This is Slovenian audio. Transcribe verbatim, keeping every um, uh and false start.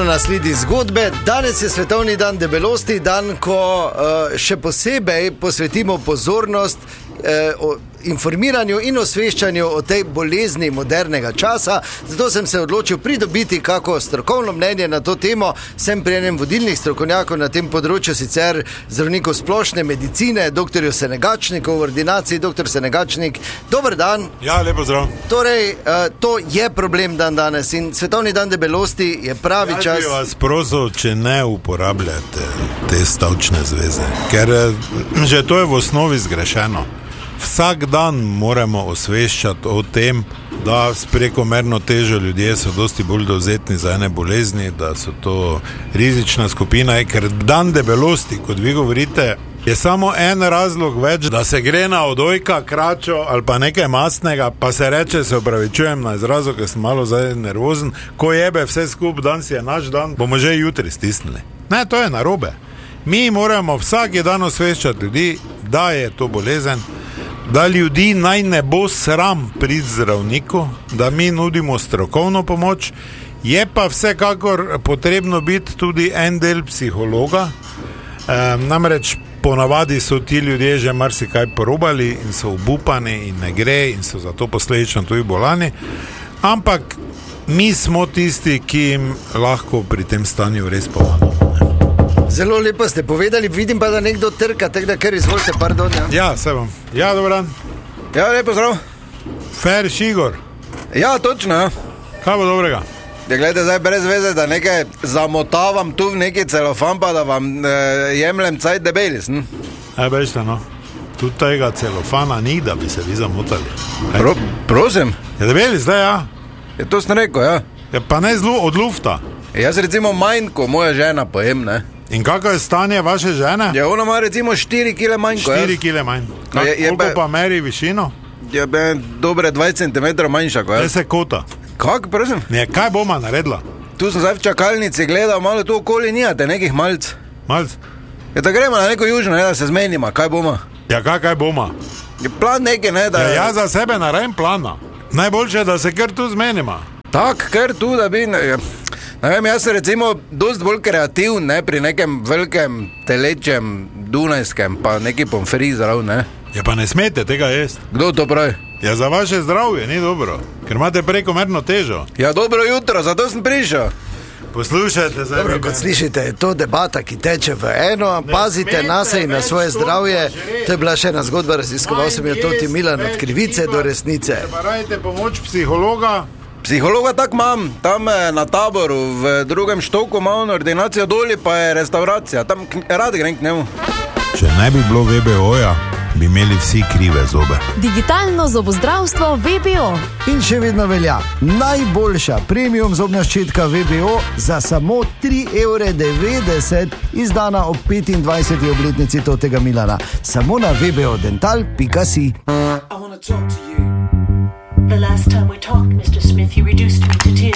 Ponovno nasledi zgodbe. Danes je svetovni dan debelosti, dan, ko uh, še posebej posvetimo pozornost uh, informiranju in osveščanju o tej bolezni modernega časa. Zato sem se odločil pridobiti kako strokovno mnenje na to temo. Sem pri enem vodilnih strokovnjakov na tem področju, sicer zdravnikov splošne medicine, doktorju Senegačniku v ordinaciji. Doktor Senegačnik, dober dan. Ja, lepo zdrav. Torej, uh, to je problem dan danes in svetovni dan debelosti je pravi ja, čas. Ja, bi vas prosil, če ne uporabljate te stavčne zveze, ker že to je v osnovi zgrešeno. Vsak dan moramo osveščati o tem, da s prekomerno težo ljudje so dosti bolj dovzetni za ene bolezni, da so to rizična skupina, ker dan debelosti, kot vi govorite, je samo en razlog več, da se gre na odojka, kračo ali pa nekaj mastnega, pa se reče, se opravičujem na izrazu, ker sem malo zdaj nervozen, ko jebe vse skup, dan si je naš dan, bomo že jutri stisnili. Ne, to je narobe. Mi moramo vsak dan osveščati ljudi, da je to bolezen, da ljudi naj ne bo sram priti zdravniku, da mi nudimo strokovno pomoč, je pa vsekakor potrebno biti tudi en del psihologa, e, namreč ponavadi so ti ljudje že marsikaj porobali in so obupani in ne gre in so zato posledično tudi bolani, ampak mi smo tisti, ki jim lahko pri tem stanju res pomagamo. Zelo lepo ste povedali, vidim pa, da nekdo trka, tako da kar izvolite, pardon. Ja, ja se vam. Ja, dober dan. Ja, lepo zdrav. Fer Šigor. Ja, točno, ja. Kaj bo dobrega? Ja, gledajte, zdaj brez veze, da nekaj zamotavam tu v neki celofan, pa da vam e, jemljem cajt debelis, hm? E, bežite, no. Tudi tega celofana ni, da bi se vi zamotali. Pro, prosim? Je debelis, zdaj, ja. Je to sem rekel, ja. Je pa ne zlu, od lufta. Jaz recimo manj, ko moja žena pojem, ne. In kako je stanje vaše žene? Ja, ona ima recimo štiri kile manj, ko jaz. štiri kile manj. Kak, je, je koliko be, pa meri višino? Je be dobre dvajset centimetrov manjša, ko jaz. Ne se kota. Kak, prosim? Ne, kaj boma naredila? Tu sem zdaj v čakalnici gledal, malo tu okoli nijate, nekih malc. Malc? Ja, da gremo na neko južno, ne, da se zmenima, kaj boma? Ja, kaj, kaj boma? Je plan nekaj, ne, da... Ja, jaz za sebe naredim plana. Najboljše je, da se kar tu zmenima. Tak, kar tu, da bi... Ne, ne vem, jaz sem recimo dosti bolj kreativn, ne, pri nekem velikem telečem dunajskem, pa neki pomfri zdrav, ne. Ja, pa ne smete tega jesti. Kdo to pravi? Ja, za vaše zdravje ni dobro, ker imate prekomerno težo. Ja, dobro jutro, zato sem prišel. Poslušajte, zdaj... Dobro, kot slišite, je to debata, ki teče v eno, pazite na se in na svoje zdravje. To je bila še ena zgodba, raziskoval sem jo Toti Milan od krivice do resnice. Parajte pomoč psihologa. Psihologa tak imam, tam na Taboru, v drugem štoku imam ordinacijo, doli pa je restauracija, tam rad grem k njemu. Če ne bi bilo V B O-ja, bi imeli vsi krive zobe. Digitalno zobozdravstvo V B O. In še vedno velja, najboljša premium zobna ščitka V B O za samo tri evre devetdeset, izdana ob petindvajseti obletnici Totega Milana. Samo na w b o dental pika si. The last time we talked, Mister Smith, you reduced me to tears.